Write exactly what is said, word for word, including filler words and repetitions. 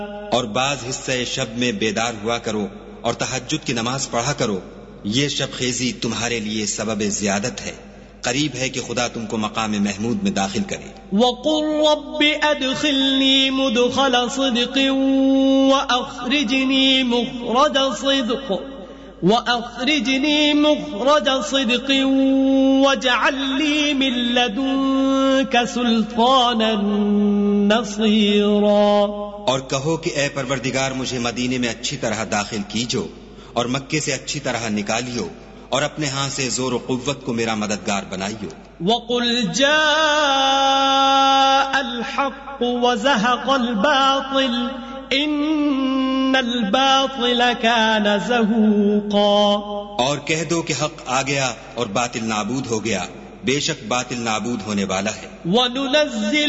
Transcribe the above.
और बाज हिस्से शब में बेदार हुआ करो और तहज्जुद की नमाज पढ़ा करो। ये शब खेजी तुम्हारे लिए सबब ज़ियादत है। करीब है कि खुदा तुमको मकाम महमूद में दाखिल करे। वक़ुल रब्बि अदखिलनी मुदखल सिद्क़िन व अख़रिजनी मुख़रज सिद्क़ व अख़रिजनी मुख़रज सिद्क़िन वजअल ली मिन लदुनक सुल्तानन नसीरा। और कहो कि ए परवरदिगार, मुझे मदीने में अच्छी तरह दाखिल कीजो और मक्के से अच्छी तरह निकालियो और अपने हाथ से जोर और कुव्वत को मेरा मददगार बनाइयो। वक़ुल जाअल हक़्क़ु व ज़हक़ल बातिल इन्नल बातिल कान ज़हूक़ा। और कह दो कि हक आ गया और बातिल नाबूद हो गया, बेशक बातिल नाबूद होने वाला है। वनुनज़्ज़िल